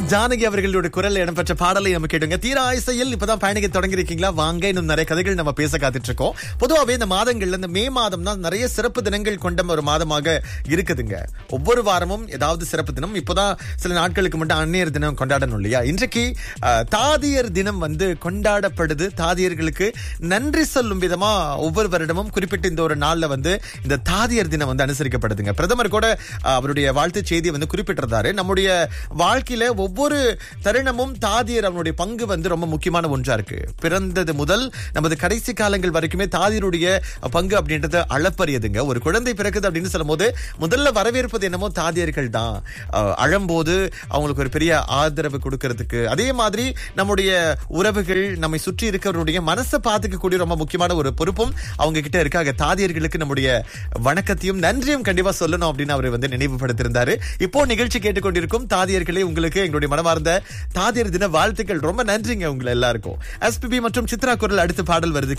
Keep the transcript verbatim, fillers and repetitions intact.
ஜானகி அவர்களுடைய குரல்ல இடம்பெற்ற பாடலை நம்ம கேட்டுங்க. தீரா இசையில் இப்பதான் பயணிக்க தொடங்கி இருக்கீங்களா? வாங்க, இன்னும் நிறைய கதைகள் நம்ம பேச காத்துட்டு இருக்கோம். பொதுவாவே இந்த மாதங்கள்ல இந்த மே மாதம் தான் நிறைய சிறப்பு தினங்கள் கொண்ட ஒரு மாதமாக இருக்குதுங்க. ஒவ்வொரு வாரமும் ஏதாவது சிறப்பு தினம். இப்போதான் சில நாட்களுக்கு மட்டும் அந்நியர் தினம் கொண்டாடணும் இல்லையா? இன்றைக்கு அஹ், தாதியர் தினம் வந்து கொண்டாடப்படுது. தாதியர்களுக்கு நன்றி சொல்லும் விதமா ஒவ்வொரு வருடமும் குறிப்பிட்ட இந்த ஒரு நாள்ல வந்து இந்த தாதியர் தினம் வந்து அனுசரிக்கப்படுதுங்க. பிரதமர் கூட அஹ், அவருடைய வாழ்த்து செய்தியை வந்து குறிப்பிட்டிருந்தாரு. நம்முடைய வாழ்க்கையில ஒவ்வொரு தருணமும் தாதியர் அவனுடைய பங்கு வந்து ரொம்ப முக்கியமான ஒன்றா இருக்கு. பிறந்தது முதல் நமது கடைசி காலங்கள் வரைக்குமே தாதியருடைய பங்கு அப்படின்றது அளப்பரியதுங்க. ஒரு குழந்தை பிறக்குது அப்படின்னு சொல்லும் போது முதல்ல வரவேற்பது என்னமோ தாதியர்கள் தான். அஹ், அழும்போது அவங்களுக்கு ஒரு பெரிய ஆதரவு கொடுக்கறதுக்கு, அதே மாதிரி நம்முடைய உறவுகள் நம்மை சுற்றி இருக்கிறவருடைய மனசை பார்த்துக்க கூடிய ரொம்ப முக்கியமான ஒரு பொறுப்பும் அவங்க கிட்ட இருக்காங்க. தாதியர்களுக்கு நம்முடைய வணக்கத்தையும் நன்றியும் கண்டிப்பா சொல்லணும் அப்படின்னு அவர் வந்து நினைவுபடுத்தியிருந்தாரு. இப்போ நிகழ்ச்சி கேட்டுக்கொண்டிருக்கும் தாதியர்களே, உங்களுக்கு எங்களுடைய மனமார்ந்த தாதியர் தின வாழ்த்துக்கள். ரொம்ப நன்றிங்க உங்களை எல்லாருக்கும். எஸ்பிபி மற்றும் சித்ரா குரல் அடுத்த பாடல் வருது.